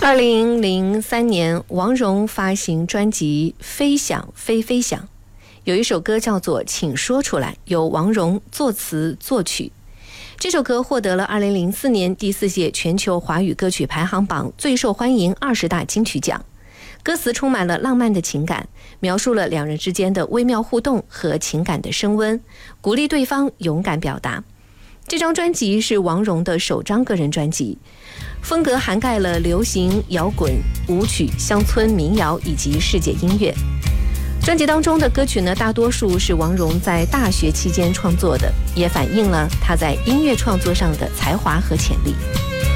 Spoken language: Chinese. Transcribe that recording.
2003年，王蓉发行专辑《飞翔飞飞翔》，有一首歌叫做《请说出来》，由王蓉作词作曲。这首歌获得了2004年第4届全球华语歌曲排行榜最受欢迎20大金曲奖。歌词充满了浪漫的情感，描述了两人之间的微妙互动和情感的升温，鼓励对方勇敢表达。这张专辑是王蓉的首张个人专辑，风格涵盖了流行、摇滚、舞曲、乡村民谣以及世界音乐。专辑当中的歌曲呢，大多数是王蓉在大学期间创作的，也反映了她在音乐创作上的才华和潜力。